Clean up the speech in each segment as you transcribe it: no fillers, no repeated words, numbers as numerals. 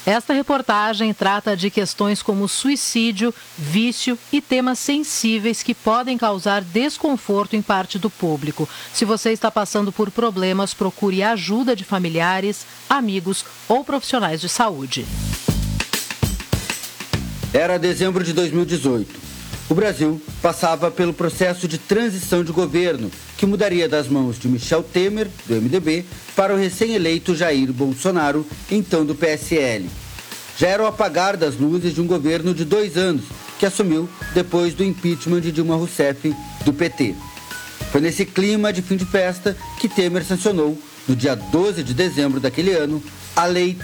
Esta reportagem trata de questões como suicídio, vício e temas sensíveis que podem causar desconforto em parte do público. Se você está passando por problemas, procure ajuda de familiares, amigos ou profissionais de saúde. Era dezembro de 2018. O Brasil passava pelo processo de transição de governo, que mudaria das mãos de Michel Temer, do MDB, para o recém-eleito Jair Bolsonaro, então do PSL. Já era o apagar das luzes de um governo de 2 anos, que assumiu depois do impeachment de Dilma Rousseff, do PT. Foi nesse clima de fim de festa que Temer sancionou, no dia 12 de dezembro daquele ano, a Lei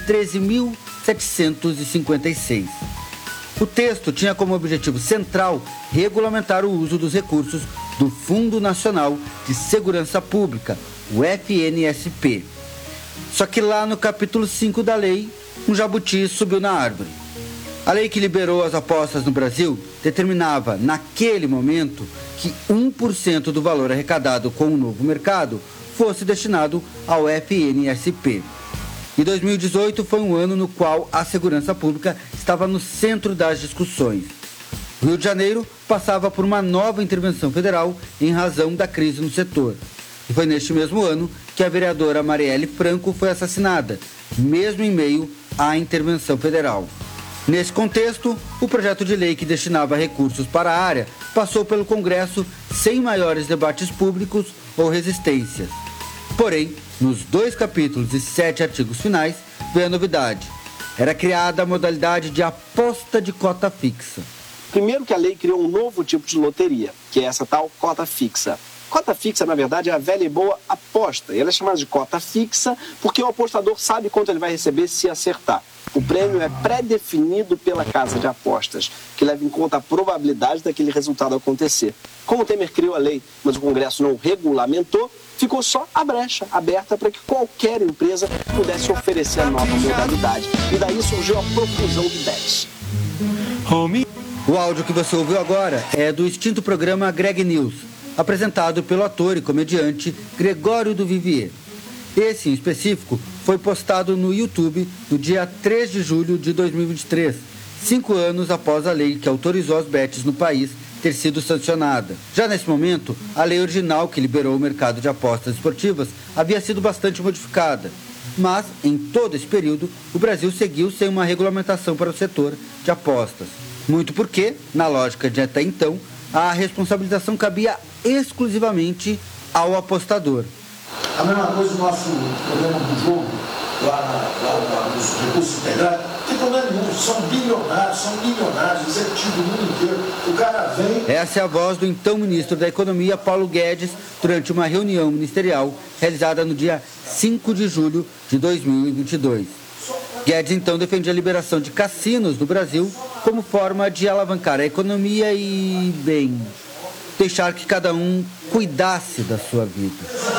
13.756. O texto tinha como objetivo central regulamentar o uso dos recursos do Fundo Nacional de Segurança Pública, o FNSP. Só que lá no capítulo 5 da lei, um jabuti subiu na árvore. A lei que liberou as apostas no Brasil determinava, naquele momento, que 1% do valor arrecadado com o novo mercado fosse destinado ao FNSP. E 2018 foi um ano no qual a segurança pública estava no centro das discussões. O Rio de Janeiro passava por uma nova intervenção federal em razão da crise no setor. E foi neste mesmo ano que a vereadora Marielle Franco foi assassinada, mesmo em meio à intervenção federal. Nesse contexto, o projeto de lei que destinava recursos para a área passou pelo Congresso sem maiores debates públicos ou resistências. Porém, nos 2 capítulos e 7 artigos finais, veio a novidade. Era criada a modalidade de aposta de cota fixa. Primeiro que a lei criou um novo tipo de loteria, que é essa tal cota fixa. Cota fixa, na verdade, é a velha e boa aposta. E ela é chamada de cota fixa porque o apostador sabe quanto ele vai receber se acertar. O prêmio é pré-definido pela casa de apostas, que leva em conta a probabilidade daquele resultado acontecer. Como o Temer criou a lei, mas o Congresso não regulamentou, ficou só a brecha aberta para que qualquer empresa pudesse oferecer a nova modalidade. E daí surgiu a profusão de bets. O áudio que você ouviu agora é do extinto programa Greg News, apresentado pelo ator e comediante Gregório do Vivier. Esse, em específico, foi postado no YouTube no dia 3 de julho de 2023, 5 anos após a lei que autorizou as bets no país ter sido sancionada. Já nesse momento, a lei original que liberou o mercado de apostas esportivas havia sido bastante modificada. Mas, em todo esse período, o Brasil seguiu sem uma regulamentação para o setor de apostas. Muito porque, na lógica de até então, a responsabilização cabia exclusivamente ao apostador. A mesma coisa do nosso programa do jogo, lá nos recursos integrados, não tem problema nenhum, são milionários, executivos do mundo inteiro. O cara vem... Essa é a voz do então ministro da Economia, Paulo Guedes, durante uma reunião ministerial realizada no dia 5 de julho de 2022. Guedes então defendia a liberação de cassinos no Brasil como forma de alavancar a economia e, bem, deixar que cada um cuidasse da sua vida.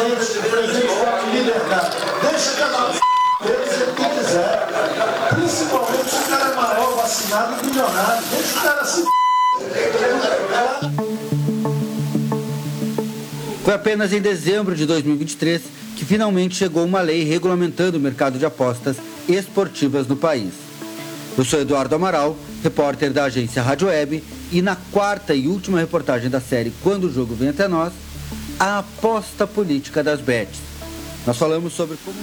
Deixa cada um fazer o que quiser. Principalmente se o cara é maior, vacinado e milionário. Deixa o cara se... Foi apenas em dezembro de 2023 que finalmente chegou uma lei regulamentando o mercado de apostas esportivas no país. Eu sou Eduardo Amaral, repórter da agência Rádio Web, e na 4ª e última reportagem da série Quando o Jogo Vem Até Nós, a aposta política das bets. Nós falamos sobre como...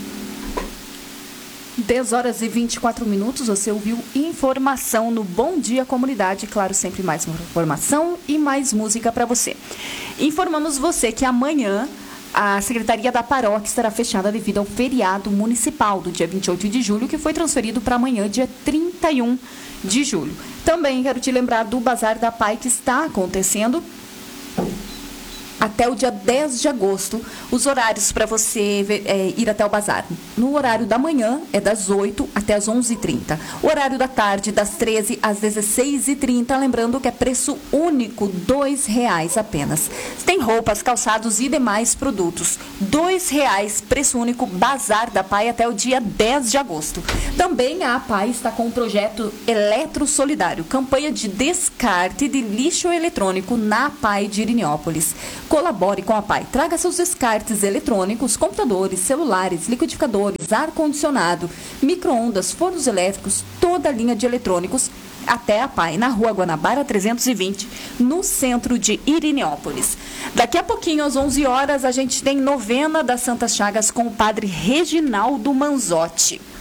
10 horas e 24 minutos, você ouviu informação no Bom Dia Comunidade. Claro, sempre mais informação e mais música para você. Informamos você que amanhã a Secretaria da Paróquia estará fechada devido ao feriado municipal do dia 28 de julho, que foi transferido para amanhã, dia 31 de julho. Também quero te lembrar do Bazar da Pai, que está acontecendo até o dia 10 de agosto, os horários para você ir até o bazar. No horário da manhã, é das 8 até as 11h30. O horário da tarde, das 13 às 16h30. Lembrando que é preço único, R$2 apenas. Tem roupas, calçados e demais produtos. R$2, preço único, Bazar da Pai, até o dia 10 de agosto. Também a APAI está com o projeto Eletro Solidário, campanha de descarte de lixo eletrônico na APAI de Irineópolis. Colabore com a PAI. Traga seus descartes eletrônicos, computadores, celulares, liquidificadores, ar-condicionado, micro-ondas, fornos elétricos, toda a linha de eletrônicos até a PAI, na Rua Guanabara 320, no centro de Irineópolis. Daqui a pouquinho, às 11 horas, a gente tem novena das Santas Chagas com o padre Reginaldo Manzotti.